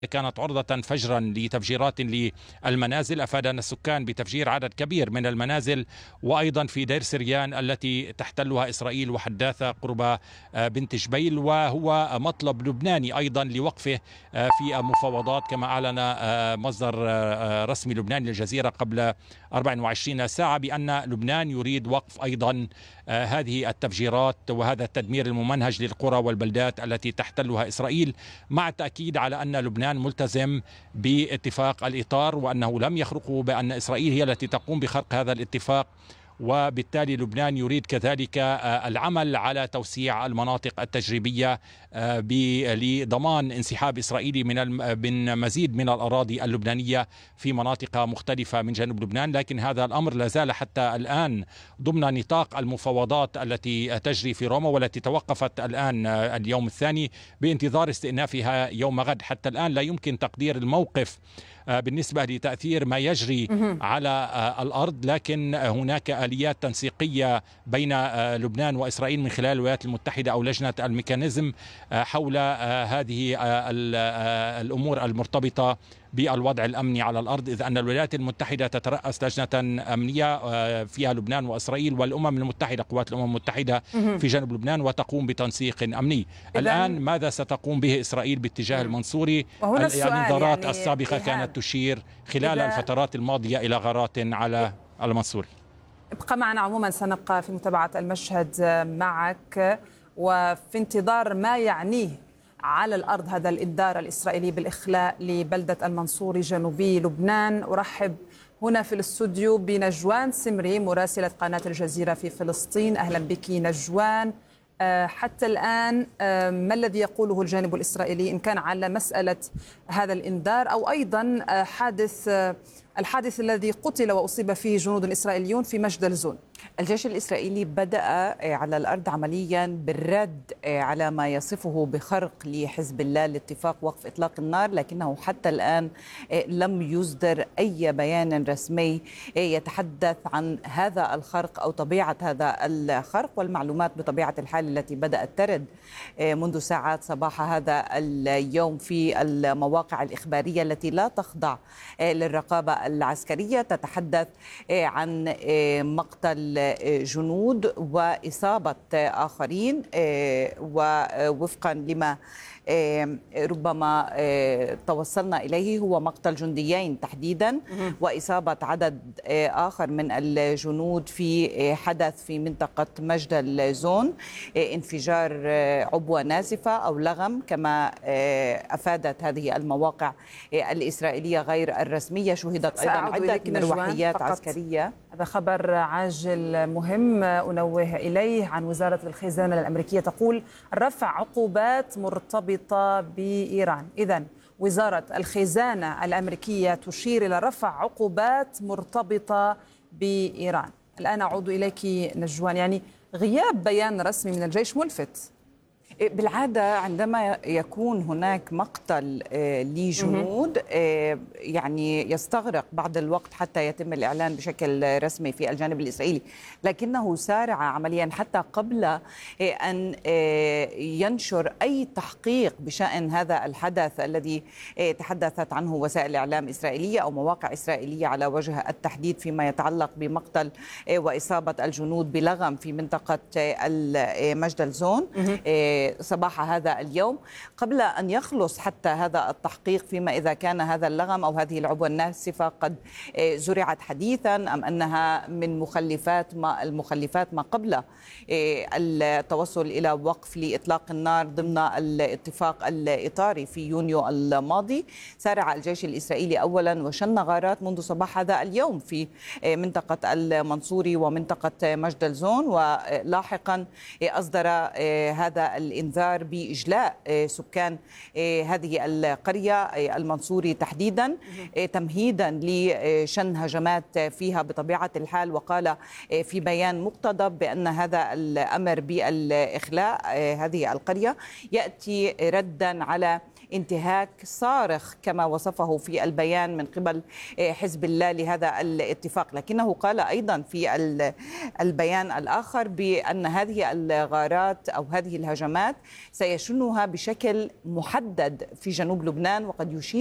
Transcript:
كانت عرضة فجرا لتفجيرات للمنازل. أفادنا السكان بتفجير عدد كبير من المنازل، وأيضا في دير سريان التي تحتلها إسرائيل وحداثة قرب بنت جبيل، وهو مطلب لبناني أيضا لوقفه في مفاوضات، كما أعلن مصدر رسمي لبناني للجزيرة قبل 24 ساعة بأن لبنان يريد وقف أيضا هذه التفجيرات وهذا التدمير الممنهج للقرى والبلدات التي تحتلها إسرائيل، مع التأكيد على أن لبنان ملتزم باتفاق الإطار، وأنه لم يخرقه، بأن إسرائيل هي التي تقوم بخرق هذا الاتفاق. وبالتالي لبنان يريد كذلك العمل على توسيع المناطق التجريبية لضمان انسحاب إسرائيلي من مزيد من الأراضي اللبنانية في مناطق مختلفة من جنوب لبنان. لكن هذا الأمر لا زال حتى الآن ضمن نطاق المفاوضات التي تجري في روما، والتي توقفت الآن اليوم الثاني بانتظار استئنافها يوم غد. حتى الآن لا يمكن تقدير الموقف بالنسبة لتأثير ما يجري على الأرض، لكن هناك آليات تنسيقية بين لبنان وإسرائيل من خلال الولايات المتحدة أو لجنة الميكانيزم حول هذه الأمور المرتبطة بالوضع الأمني على الأرض، إذ أن الولايات المتحدة تترأس لجنة أمنية فيها لبنان وإسرائيل والأمم المتحدة، قوات الأمم المتحدة في جنوب لبنان، وتقوم بتنسيق أمني. الآن ماذا ستقوم به إسرائيل باتجاه المنصوري؟ الإنذارات السابقة كانت تشير خلال الفترات الماضية إلى غارات على المنصوري. ابقى معنا، عموما سنبقى في متابعة المشهد معك وفي انتظار ما يعنيه على الأرض هذا الإنذار الإسرائيلي بالإخلاء لبلدة المنصوري جنوبي لبنان. أرحب هنا في الاستوديو بنجوان سمري مراسلة قناة الجزيرة في فلسطين. أهلا بك نجوان. حتى الآن ما الذي يقوله الجانب الإسرائيلي إن كان على مسألة هذا الإنذار أو أيضا الحادث الذي قتل وأصيب فيه جنود إسرائيليون في مجدل زون؟ الجيش الإسرائيلي بدأ على الأرض عمليا بالرد على ما يصفه بخرق لحزب الله لاتفاق وقف إطلاق النار، لكنه حتى الآن لم يصدر أي بيان رسمي يتحدث عن هذا الخرق أو طبيعة هذا الخرق. والمعلومات بطبيعة الحال التي بدأت ترد منذ ساعات صباح هذا اليوم في المواقع الإخبارية التي لا تخضع للرقابة العسكرية تتحدث عن مقتل جنود وإصابة آخرين، ووفقا لما ربما توصلنا إليه هو مقتل جنديين تحديدا وإصابة عدد آخر من الجنود في حدث في منطقة مجدل زون، انفجار عبوة ناسفة أو لغم كما أفادت هذه المواقع الإسرائيلية غير الرسمية. شهدت أيضا عدة مروحيات عسكرية. هذا خبر عاجل مهم أنوه إليه عن وزارة الخزانة الأمريكية، تقول رفع عقوبات مرتبطة بإيران. إذن وزارة الخزانة الأمريكية تشير إلى رفع عقوبات مرتبطة بإيران. الآن أعود إليك نجوان، يعني غياب بيان رسمي من الجيش ملفت. بالعادة عندما يكون هناك مقتل لجنود يعني يستغرق بعض الوقت حتى يتم الإعلان بشكل رسمي في الجانب الإسرائيلي، لكنه سارع عمليا حتى قبل أن ينشر أي تحقيق بشأن هذا الحدث الذي تحدثت عنه وسائل الإعلام الإسرائيلية أو مواقع إسرائيلية على وجه التحديد فيما يتعلق بمقتل وإصابة الجنود بلغم في منطقة المجدل زون صباح هذا اليوم، قبل أن يخلص حتى هذا التحقيق فيما إذا كان هذا اللغم أو هذه العبوة الناسفة قد زرعت حديثا أم أنها من المخلفات ما قبل التوصل إلى وقف لإطلاق النار ضمن الاتفاق الإطاري في يونيو الماضي. سارع الجيش الإسرائيلي أولا وشن غارات منذ صباح هذا اليوم في منطقة المنصوري ومنطقة مجدل زون، ولاحقا أصدر هذا الإنذار بإجلاء سكان هذه القرية المنصوري تحديدا تمهيدا لشن هجمات فيها بطبيعة الحال. وقال في بيان مقتضب بأن هذا الأمر بالإخلاء هذه القرية يأتي ردا على انتهاك صارخ كما وصفه في البيان من قبل حزب الله لهذا الاتفاق. لكنه قال أيضا في البيان الآخر بأن هذه الغارات أو هذه الهجمات سيشنها بشكل محدد في جنوب لبنان، وقد يشير